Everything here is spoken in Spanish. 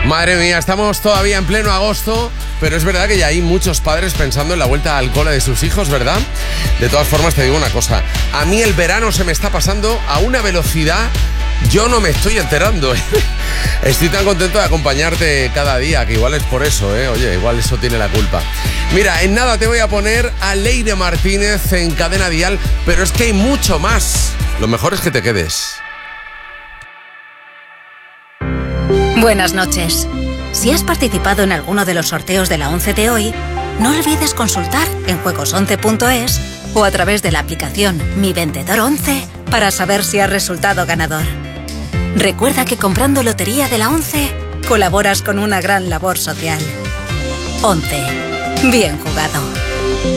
Madre mía, estamos todavía en pleno agosto, pero es verdad que ya hay muchos padres pensando en la vuelta al cole de sus hijos, ¿verdad? De todas formas, te digo una cosa. A mí el verano se me está pasando a una velocidad, yo no me estoy enterando. Estoy tan contento de acompañarte cada día, que igual es por eso, ¿eh? Oye, igual eso tiene la culpa. Mira, en nada te voy a poner a Leire Martínez en Cadena Dial, pero es que hay mucho más. Lo mejor es que te quedes. Buenas noches. Si has participado en alguno de los sorteos de la 11 de hoy, no olvides consultar en juegos11.es o a través de la aplicación Mi Vendedor 11 para saber si has resultado ganador. Recuerda que comprando Lotería de la 11 colaboras con una gran labor social. 11. Bien jugado.